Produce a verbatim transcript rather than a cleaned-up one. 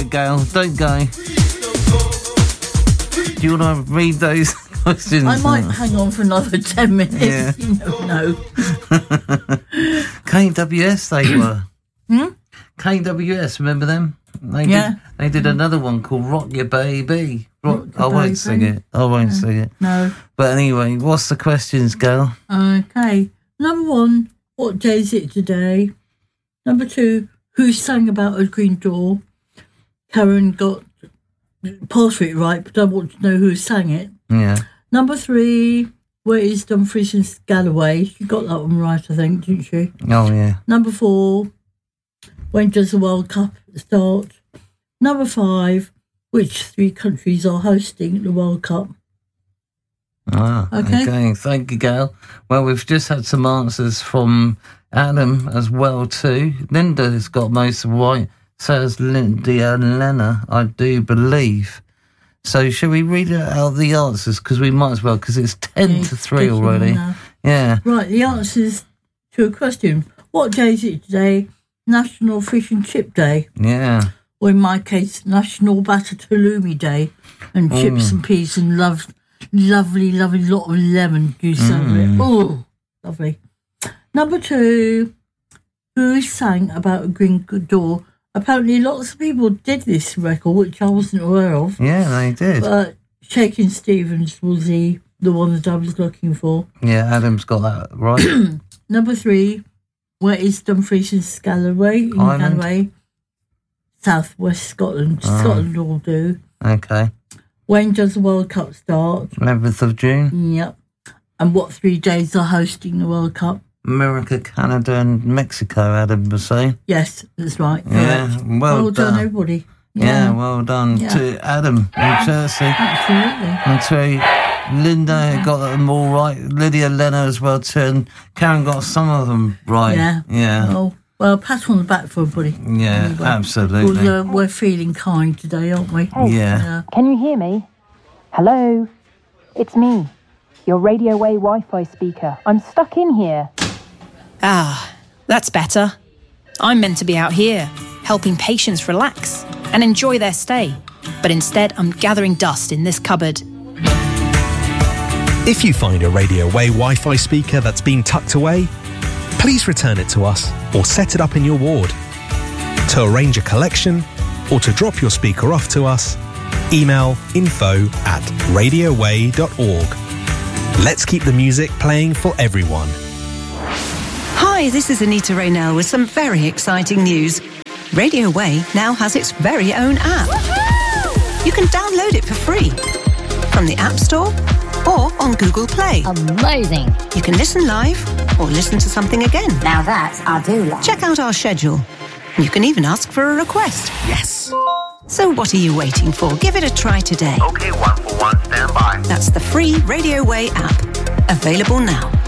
Gail, don't go. Do you want to read those questions? I might hang on for another ten minutes. Yeah. You never know. K W S they were. Hmm? K W S, remember them? They Yeah. Did, they did another one called Rock Your Baby. Rock, Rock Your I won't Baby. sing it. I won't sing it. No. But anyway, what's the questions, Gail? Okay. Number one, what day is it today? Number two, who sang About a Green Door? Karen got part of it right, but I want to know who sang it. Yeah. Number three, where is Dumfries and Galloway? She got that one right, I think, didn't she? Oh, yeah. Number four, when does the World Cup start? Number five, which three countries are hosting the World Cup? Ah, Okay. okay. Thank you, Gail. Well, we've just had some answers from Adam as well, too. Linda's got most of right. Says Linda and Lena, I do believe. So shall we read out the answers? Because we might as well, because it's ten Yeah, to three it's already. now. Yeah. Right, the answers to a question. What day is it today? National Fish and Chip Day. Yeah. Or in my case, National Batatulumi Day. And chips and peas and love, lovely, lovely lot of lemon juice over it. Oh, lovely. Number two, who sang About a Green Door? Apparently lots of people did this record, which I wasn't aware of. Yeah, they did. But Shakin' Stevens was the, the one that I was looking for. Yeah, Adam's got that right. Number three, where is Dumfries and Galloway? In Ireland. Galloway, South West Scotland. Oh. Scotland will do. Okay. When does the World Cup start? eleventh of June. Yep. And what three days are hosting the World Cup? America, Canada and Mexico, Adam was saying. Yes, that's right. Yeah, correct. well, well done, done. everybody. Yeah, well done Yeah. to Adam in Chelsea. Absolutely. And to Linda got them all right. Lydia, Lena as well too. And Karen got some of them right. Yeah. Yeah. Oh, well, pat on the back for everybody. Yeah, Anyway. absolutely. Well, uh, we're feeling kind today, aren't we? Hey, Yeah. Can you hear me? Hello? It's me, your Radio Way Wi-Fi speaker. I'm stuck in here. Ah, that's better. I'm meant to be out here, helping patients relax and enjoy their stay. But instead, I'm gathering dust in this cupboard. If you find a Radio Way Wi-Fi speaker that's been tucked away, please return it to us or set it up in your ward. To arrange a collection or to drop your speaker off to us, email info at radioway dot org. Let's keep the music playing for everyone. Hi, this is Anita Raynell with some very exciting news. Radio Way now has its very own app. Woohoo! You can download it for free from the App Store or on Google Play. Amazing. You can listen live or listen to something again. Now that I do like. Check out our schedule. You can even ask for a request. Yes. So what are you waiting for? Give it a try today. Okay, one for one, stand by. That's the free Radio Way app. Available now.